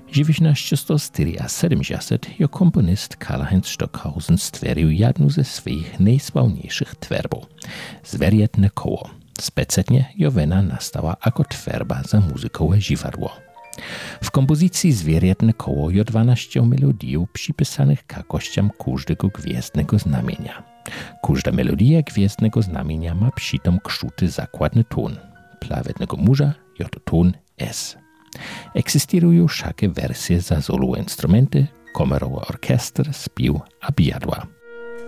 1970 jo komponist Karl-Heinz Stockhausen stwierdził jedną ze swoich najsławniejszych twerbów – Zwerietne koło. Specjalnie jo wena nastała jako twerba za muzykowe dziwadło. W kompozycji Zwerietne koło jo 12 melodijów przypisanych kakościom każdego gwiezdnego znamienia. Każda melodia gwiezdnego znamienia ma przytom kszuty zakładny ton. Plawetnego murza jo to ton S. Egzystują wszakie wersje za solo instrumenty, komorowy orkiestr, śpiew a biadła.